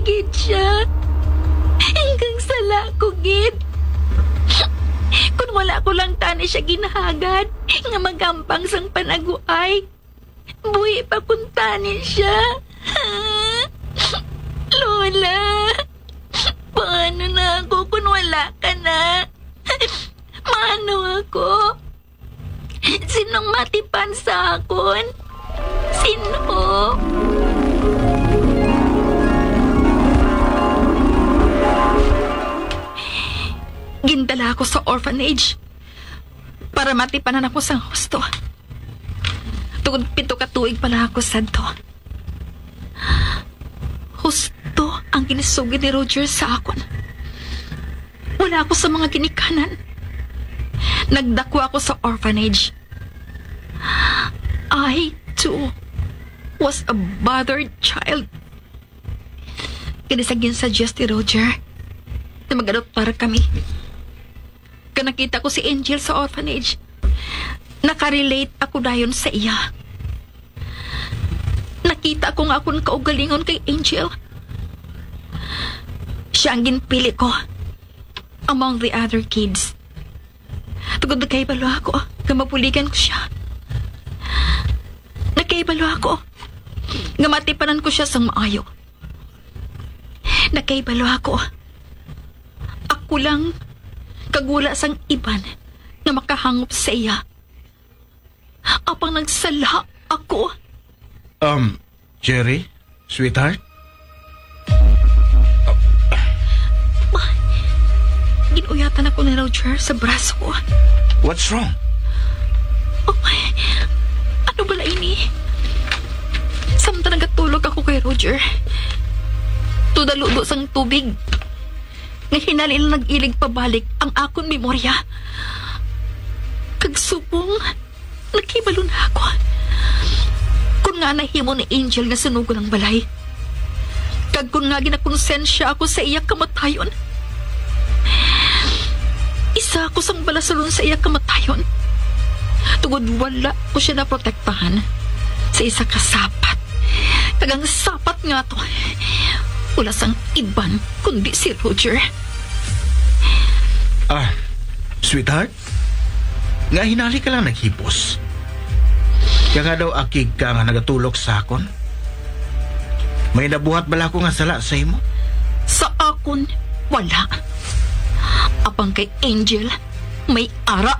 gid siya. Hanggang sala ko gid. Kung wala ko lang tani siya ginahagad, nga magampang sang panaguay, buhi pa kung tani siya. Lola, paano na ako kung wala ka na? Paano ako? Sinong matipan sa akon? Sino? Gindala ako sa orphanage para matipanan ako sa husto. Tungod 7 ka tuig pala ako sadto. Husto ang ginisugid ni Roger sa akon. Wala ako sa mga ginikanan. Nagdako ako sa orphanage. I, too, was a bothered child. Kinisagin sa ni Roger na mag-adoptar kami. Nakita ko si Angel sa orphanage. Nakarelate ako dayon sa iya. Nakita ko nga akong kaugalingon kay Angel. Siya ang ginpili ko among the other kids. Tugod na kaibalo ako, kamapuligan ko siya. Nakaibalo ako, nga matipanan ko siya sang maayo. Nakaibalo ako, ako lang kagula sang iban na makahangop sa iya. Apang nagsala ako. Jerry? Sweetheart? Ginuyatan ako ni Roger sa braso ko. What's wrong? Oh, ano bala ini? Samtang nagatulog ako kay Roger, tudaludo sang tubig. Nga hinalil nag-ilig pabalik ang akong memorya. Kagsubong, nagkibalo na ako. Kung nga nahimo ni Angel nga sunugo ng balay. Kag kung nga ginakonsensya ako sa iyak kamatayon. Isa ako sang balasalon sa iyak kamatayon. Tungod wala ko siya na protektahan sa isa kasapat. Kagang sapat nga to. Wala sang iban kundi si Roger. Sweetheart? Nga hinali ka lang naghipos. Kaya nga daw akig ka nga nagatulog sa akon. May nabuhat bala ko nga sala sa imo? Sa akon, wala. Apang kay Angel, may ara.